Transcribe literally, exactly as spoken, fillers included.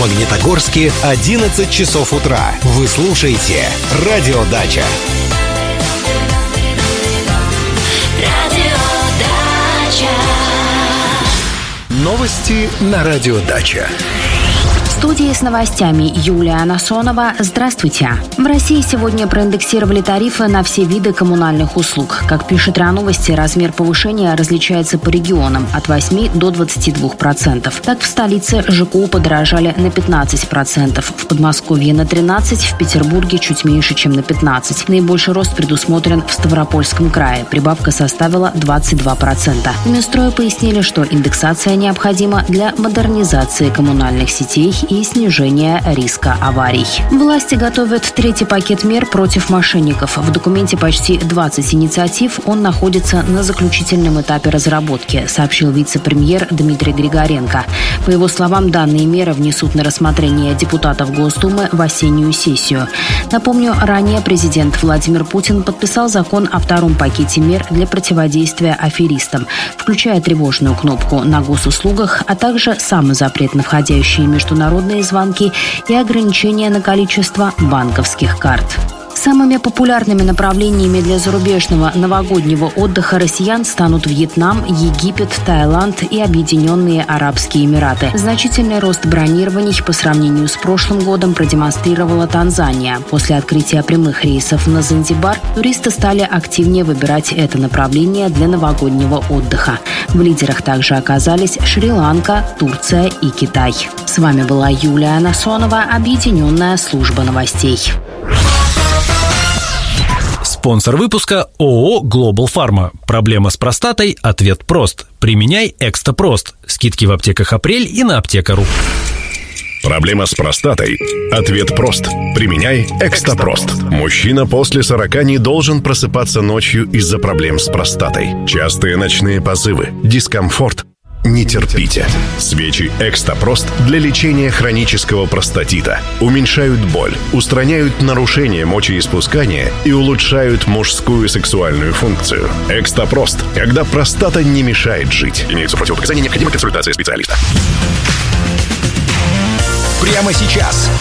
Магнитогорске одиннадцать часов утра. Вы слушаете «Радио Дача». Новости на «Радио Дача». В студии с новостями Юлия Анасонова. Здравствуйте. В России сегодня проиндексировали тарифы на все виды коммунальных услуг. Как пишет РИА Новости, размер повышения различается по регионам от восьми до двадцати двух процентов. Так, в столице ЖКУ подорожали на пятнадцать процентов, в Подмосковье на тринадцать процентов, в Петербурге чуть меньше, чем на пятнадцать процентов. Наибольший рост предусмотрен в Ставропольском крае. Прибавка составила двадцать два процента. В Минстрое пояснили, что индексация необходима для модернизации коммунальных сетей и снижения риска аварий. Власти готовят третий пакет мер против мошенников. В документе почти двадцать инициатив. Он находится на заключительном этапе разработки, сообщил вице-премьер Дмитрий Григоренко. По его словам, данные меры внесут на рассмотрение депутатов Госдумы в осеннюю сессию. Напомню, ранее президент Владимир Путин подписал закон о втором пакете мер для противодействия аферистам, включая тревожную кнопку на госуслугах, а также самый запрет на входящие международные звонки и ограничения на количество банковских карт. Самыми популярными направлениями для зарубежного новогоднего отдыха россиян станут Вьетнам, Египет, Таиланд и Объединенные Арабские Эмираты. Значительный рост бронирований по сравнению с прошлым годом продемонстрировала Танзания. После открытия прямых рейсов на Занзибар туристы стали активнее выбирать это направление для новогоднего отдыха. В лидерах также оказались Шри-Ланка, Турция и Китай. С вами была Юлия Анасонова, Объединенная служба новостей. Спонсор выпуска ООО «Глобал Фарма». Проблема с простатой? Ответ прост. Применяй Экстапрост. Скидки в аптеках «Апрель» и на аптека.ру. Проблема с простатой? Ответ прост. Применяй Экстапрост. Мужчина после сорока не должен просыпаться ночью из-за проблем с простатой. Частые ночные позывы, дискомфорт. Не терпите. Свечи Экстапрост для лечения хронического простатита уменьшают боль, устраняют нарушения мочеиспускания и улучшают мужскую сексуальную функцию. Экстапрост, когда простата не мешает жить. Имеются противопоказания, необходима консультация специалиста. Прямо сейчас